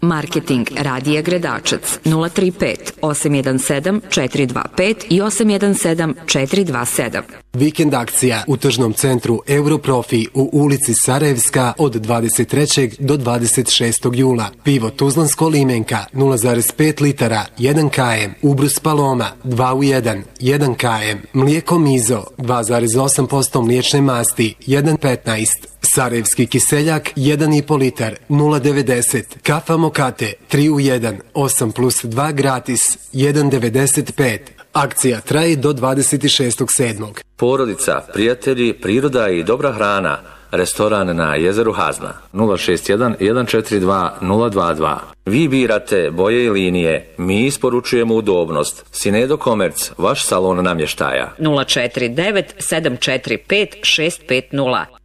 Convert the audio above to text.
Marketing Radija Gredačac 035 817 425 i 817 427. Vikend akcija u tržnom centru Europrofi u ulici Sarajevska od 23. do 26. jula. Pivo Tuzlansko limenka 0,5 litara 1 km. Ubrus Paloma 2 u 1 1 km. Mlijeko Mizo 2,8% mliječne masti 1,15. Sarajevski kiseljak 1,5 litar 0,90. Kafa Mokate 3 u 1 8 plus 2 gratis 1,95. Akcija traje do 26.7. Porodica, prijatelji, priroda i dobra hrana. Restoran na jezeru Hazna 061 142 022. Vi birate boje i linije, mi isporučujemo udobnost. Sinedo Komerc, vaš salon namještaja 049 745 650.